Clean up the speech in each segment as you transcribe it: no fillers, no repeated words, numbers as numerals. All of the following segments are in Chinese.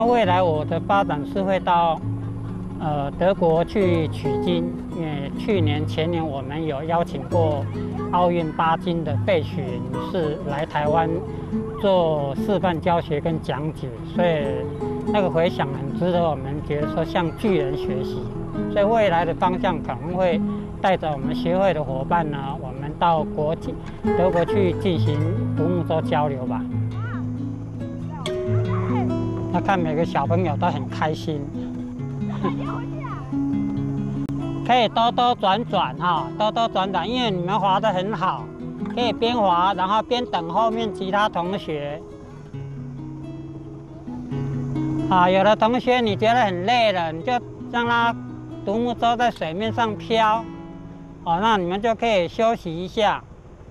未来我的发展是会到德国去取经，因为去年前年我们有邀请过奥运8金的费雪女士来台湾做示范教学跟讲解，所以那个回响很值得我们觉得说向巨人学习。所以未来的方向可能会带着我们协会的伙伴呢，我们到德国去进行独木舟交流吧。那看每个小朋友都很开心。可以兜兜转转哈，兜兜转转，因为你们滑得很好，可以边滑然后边等后面其他同学。有的同学你觉得很累了，你就让他独木舟在水面上飘，那你们就可以休息一下。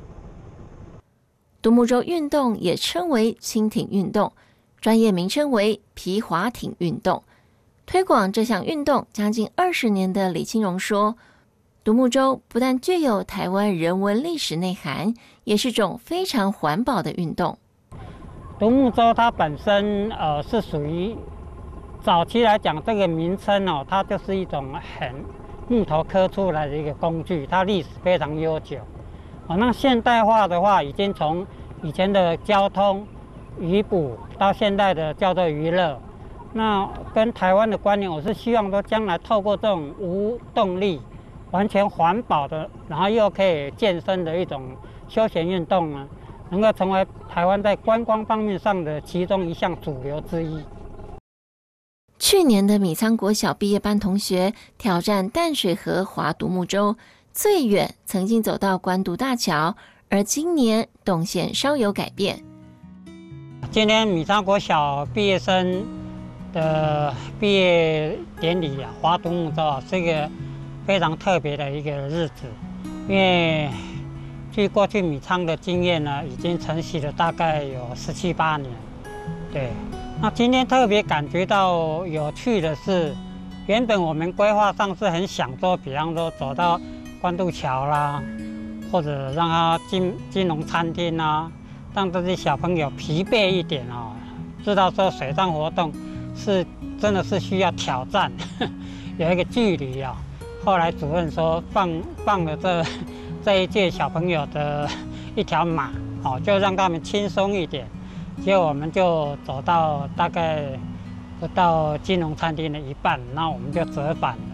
独木舟运动也称为轻艇运动，专业名称为皮划艇运动。推广这项运动将近20年的李清荣说，独木舟不但具有台湾人文历史内涵，也是种非常环保的运动。 独木舟它本身是属于早期来讲，这个名称它就是一种木头刻出来的一个工具，它历史非常悠久。那现代化的话，已经从以前的交通渔捕到现在的叫做娱乐。那跟台湾的观念，我是希望说，将来透过这种无动力、完全环保的，然后又可以健身的一种休闲运动呢，能够成为台湾在观光方面上的其中一项主流之一。 去年的米仓国小毕业班同学挑战淡水河划独木舟，最远曾经走到关渡大桥，而今年动线稍有改变。 今天米仓国小毕业生的毕业典礼划独木舟是一个非常特别的一个日子，因为据过去米仓的经验呢，已经承袭了大概有17、18年。对，那今天特别感觉到有趣的是，原本我们规划上是很想说，比方说走到关渡桥啦，或者让他金融餐厅啊，让这些小朋友疲惫一点知道说水上活动真的是需要挑战，有一个距离后来主任说放了这一届小朋友的一条马就让他们轻松一点。结果我们就走到大概不到金融餐厅的一半，那我们就折返了。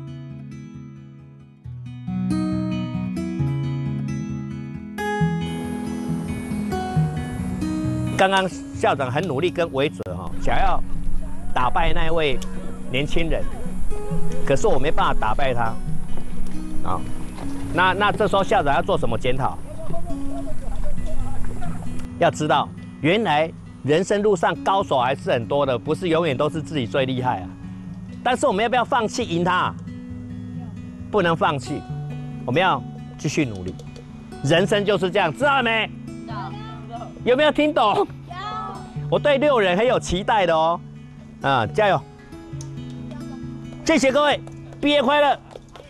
刚刚校长很努力跟维哲想要打败那位年轻人，可是我没办法打败他。那这时候校长要做什么检讨？要知道，原来人生路上高手还是很多的，不是永远都是自己最厉害啊。但是我们要不要放弃赢他？不能放弃，我们要继续努力。人生就是这样，知道了没？有没有听懂？有。我对6人很有期待的哦。加油！谢谢各位，毕业快乐！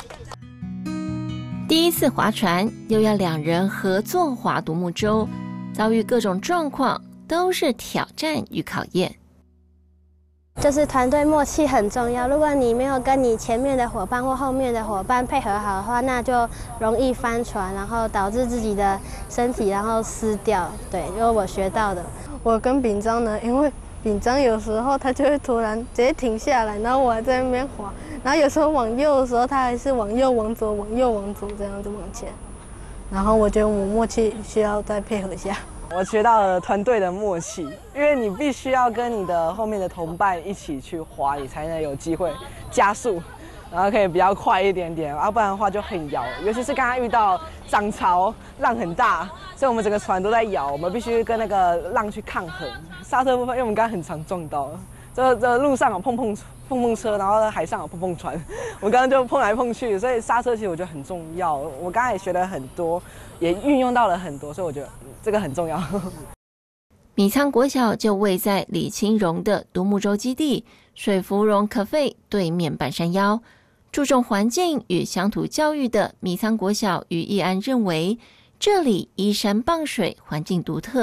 第一次划船，又要2人合作划独木舟，遭遇各种状况，都是挑战与考验。 就是团队默契很重要，如果你没有跟你前面的伙伴或后面的伙伴配合好的话，那就容易翻船，然后导致自己的身体然后湿掉。对，就是我学到的。 我跟秉章呢，因为秉章有时候他就会突然直接停下来，然后我还在那边滑，然后有时候往右的时候，他还是往右往左往右往左这样子往前。然后我觉得我默契需要再配合一下。 我学到了团队的默契，因为你必须要跟你的后面的同伴一起去滑，你才能有机会加速，然后可以比较快一点点，不然的话就很摇。尤其是刚刚遇到涨潮，浪很大，所以我们整个船都在摇，我们必须跟那个浪去抗衡。刹车部分，因为我们刚刚很常撞到，这路上有碰碰车，然后海上有碰船，我刚刚就碰来碰去，所以刹车其实我觉得很重要。我刚刚也学了很多，也运用到了很多，所以我觉得这个很重要。 米仓国小就位在李清荣的独木舟基地水芙蓉可费对面半山腰。注重环境与乡土教育的米仓国小于义安认为，这里依山傍水，环境独特，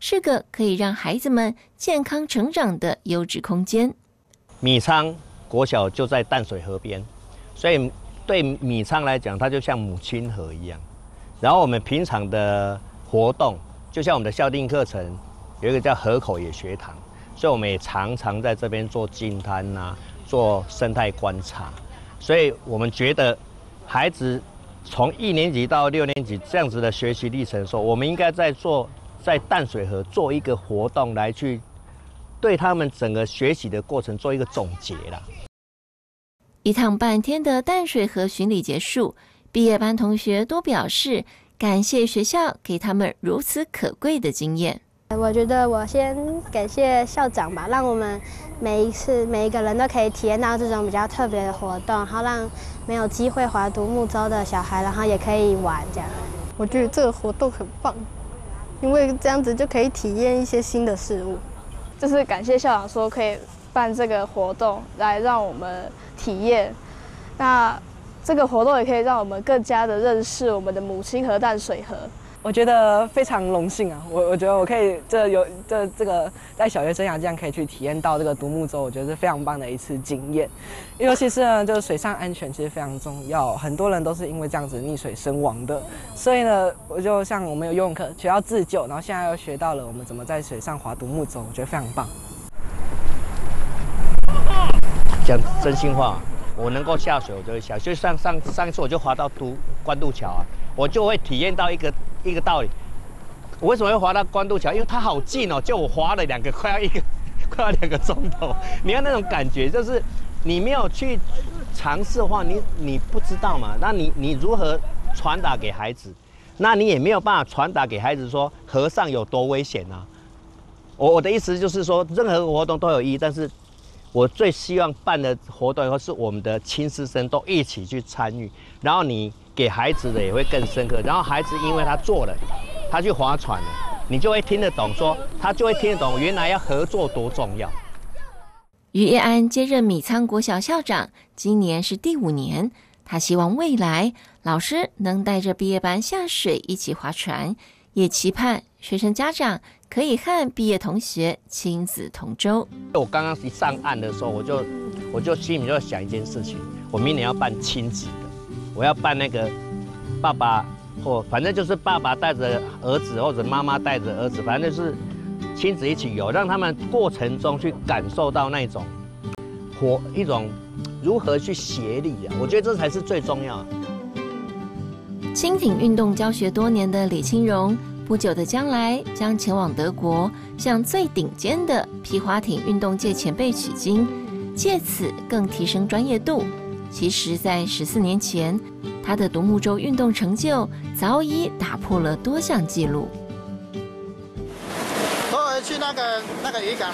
是个可以让孩子们健康成长的优质空间。 米仓国小就在淡水河边，所以对米仓来讲，它就像母亲河一样。然后我们平常的活动，就像我们的校定课程，有一个叫河口野学堂，所以我们也常常在这边做净滩啊，做生态观察。所以我们觉得孩子从1年级到6年级这样子的学习历程的时候，我们应该在淡水河做一个活动，来去对他们整个学习的过程做一个总结啦。 1趟半天的淡水河巡礼结束，毕业班同学都表示感谢学校给他们如此可贵的经验。 我觉得我先感谢校长吧，让我们每一个人都可以体验到这种比较特别的活动，然后让没有机会划独木舟的小孩，然后也可以玩这样。 我觉得这个活动很棒，因为这样子就可以体验一些新的事物。 就是感谢校长说可以办这个活动来让我们体验，那这个活动也可以让我们更加的认识我们的母亲河淡水河。 我觉得非常荣幸啊！我觉得我可以这个在小学生涯这样可以去体验到这个独木舟，我觉得是非常棒的一次经验。尤其是呢，就是水上安全其实非常重要，很多人都是因为这样子溺水身亡的。所以呢，我就像我们有游泳课学到自救，然后现在又学到了我们怎么在水上划独木舟，我觉得非常棒。 讲真心话，我能够下水我就会下，就上一次我就划到关渡桥啊，我就会体验到一个道理。我为什么会划到关渡桥？因为它好近哦，就我划了快要2个钟头。你看那种感觉，就是你没有去尝试的话，你不知道嘛。那你如何传达给孩子？那你也没有办法传达给孩子说河上有多危险啊。我的意思就是说，任何活动都有意义，但是我最希望办的活动以后是我们的亲师生都一起去参与，然后你给孩子的也会更深刻，然后孩子因为他做了，他去划船了，你就会听得懂说，他就会听得懂原来要合作多重要。 于叶安接任米仓国小校长，今年是第5年。他希望未来老师能带着毕业班下水一起划船，也期盼学生家长可以和毕业同学亲子同舟。 我刚刚一上岸的时候，我就心里就想一件事情，我明年要办亲子的，我要办那个爸爸或反正就是爸爸带着儿子或者妈妈带着儿子，反正就是亲子一起游，让他们过程中去感受到那种一种如何去协力啊，我觉得这才是最重要的。 轻艇运动教学多年的李清荣，不久的将来将前往德国，向最顶尖的皮划艇运动界前辈取经，借此更提升专业度。其实，在14年前，他的独木舟运动成就早已打破了多项纪录。 偶尔去那个渔港